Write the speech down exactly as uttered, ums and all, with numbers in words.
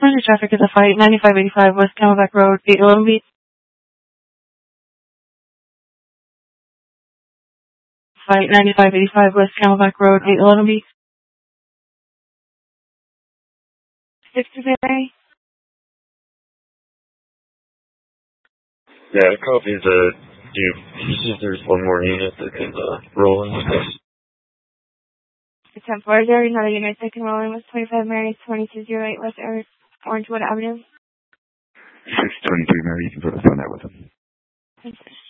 Major traffic is a fight, ninety-five eighty-five West Camelback Road, eight eleven Beach. Fight, ninety-five eighty-five West Camelback Road, eight eleven Beach. sixty Mary. Yeah, copy the dude. You see if there's one more unit that can uh, roll in with us. The ten four zero, another unit that can roll in with twenty-five Mary, twenty-two oh eight West or Orangewood Avenue. six twenty-three Mary, you can put us on that with them. Thanks.